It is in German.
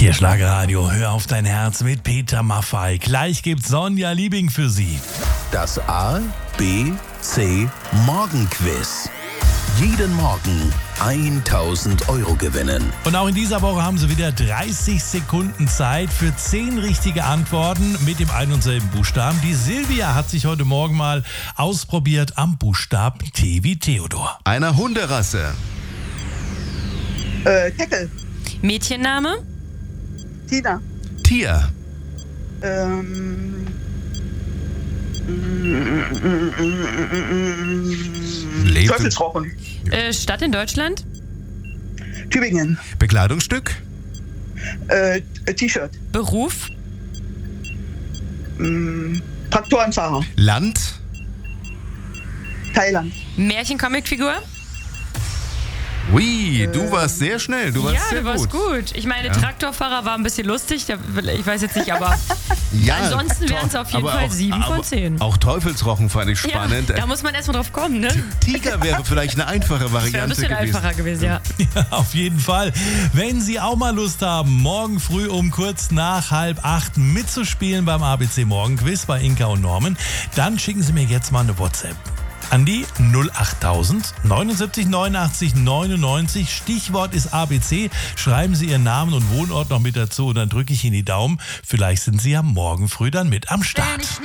Hier Schlagerradio, hör auf dein Herz mit Peter Maffay. Gleich gibt's Sonja Liebing für Sie. Das A, B, C Morgenquiz. Jeden Morgen 1.000 € gewinnen. Und auch in dieser Woche haben Sie wieder 30 Sekunden Zeit für 10 richtige Antworten mit dem ein und selben Buchstaben. Die Silvia hat sich heute Morgen mal ausprobiert am Buchstaben T wie Theodor. Einer Hunderasse. Teckel. Mädchenname? Tina. Tier. Teufelsrochen. Stadt in Deutschland? Tübingen. Bekleidungsstück. T-Shirt. Beruf? Traktorenfahrer. Land. Thailand. Märchen-Comic-Figur? Ui, du warst sehr schnell. Du warst Ja, sehr du warst gut. Ich meine, Traktorfahrer war ein bisschen lustig. Ich weiß jetzt nicht, aber Ja, ansonsten wären es auf jeden aber Fall auch- 7 von 10. Auch Teufelsrochen fand ich spannend. Ja, da muss man erstmal drauf kommen, ne? Tiger wäre vielleicht eine einfache Wäre ein Variante bisschen gewesen. einfacher gewesen, ja. Ja, auf jeden Fall. Wenn Sie auch mal Lust haben, morgen früh um kurz nach 7:30 mitzuspielen beim ABC Morgenquiz bei Inka und Norman, dann schicken Sie mir jetzt mal eine WhatsApp. An die 08000 79 89 99. Stichwort ist ABC. Schreiben Sie Ihren Namen und Wohnort noch mit dazu und dann drücke ich Ihnen die Daumen. Vielleicht sind Sie ja morgen früh dann mit am Start.